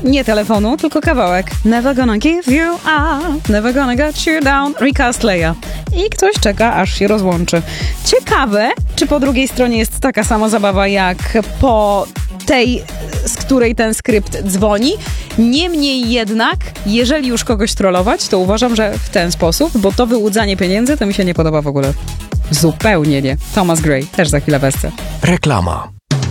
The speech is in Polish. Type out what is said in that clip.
Nie telefonu, tylko kawałek. Never gonna give you up, never gonna get you down. Rick Astley'a. I ktoś czeka, aż się rozłączy. Ciekawe, czy po drugiej stronie jest taka sama zabawa jak po tej, z której ten skrypt dzwoni. Niemniej jednak, jeżeli już kogoś trollować, to uważam, że w ten sposób, bo to wyłudzanie pieniędzy to mi się nie podoba w ogóle. Zupełnie nie. Thomas Gray, też za chwilę wesce. Reklama.